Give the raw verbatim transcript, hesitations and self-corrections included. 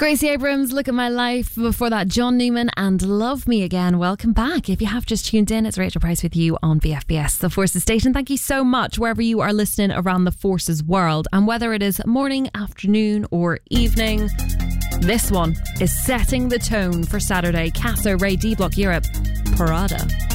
Gracie Abrams, Look at My Life. Before that, John Newman and Love Me Again. Welcome back. If you have just tuned in, it's Rachel Price with you on B F B S, the Forces Station. Thank you so much wherever you are listening around the Forces world. And whether it is morning, afternoon or evening, this one is setting the tone for Saturday. Casa, Ray D Block Europe, Parada.